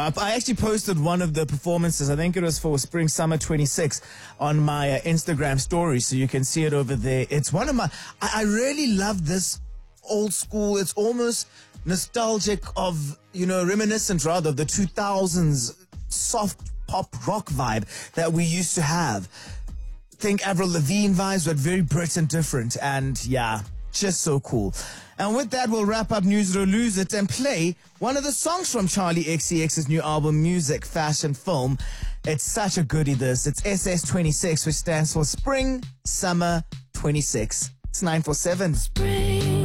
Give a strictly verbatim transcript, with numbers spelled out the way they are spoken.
I I actually posted one of the performances. I think it was for Spring Summer twenty-six on my uh, Instagram story, so you can see it over there. It's one of my. I, I really love this old school. It's almost nostalgic of, you know, reminiscent rather of the two thousands soft pop rock vibe that we used to have. Think Avril Lavigne vibes, but very Brit and different. And yeah, just so cool. And with that, we'll wrap up News It or Lose It and play one of the songs from Charlie X C X's new album, Music, Fashion, Film. It's such a goodie, this. It's S S twenty-six, which stands for Spring Summer twenty-six. It's nine four seven. Spring.